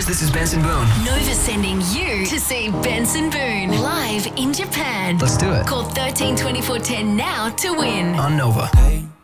guys, this is Benson Boone. Nova sending you to see Benson Boone live in Japan. Let's do it. Call 13 24 10 now to win. On Nova.